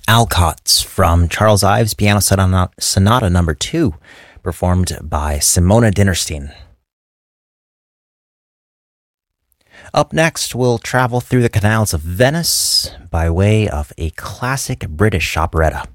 Alcott from Charles Ives Piano Sonata Number 2, performed by Simona Dinnerstein. Up next, we'll travel through the canals of Venice by way of a classic British operetta.